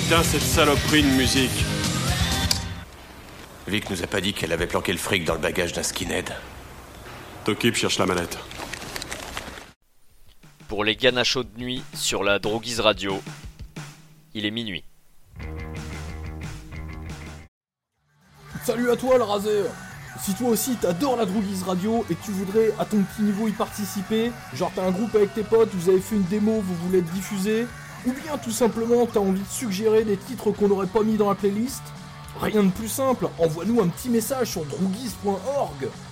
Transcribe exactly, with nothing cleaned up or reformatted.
Putain, cette saloperie de musique. Vic nous a pas dit qu'elle avait planqué le fric dans le bagage d'un skinhead. Tokip cherche la mallette. Pour les ganachos de nuit sur la Droguise Radio, il est minuit. Salut à toi le raser. Si toi aussi t'adores la Droguise Radio et que tu voudrais à ton petit niveau y participer, genre t'as un groupe avec tes potes, vous avez fait une démo, vous voulez être diffusé, ou bien tout simplement t'as envie de suggérer des titres qu'on n'aurait pas mis dans la playlist, rien de plus simple, envoie-nous un petit message sur droguise point org.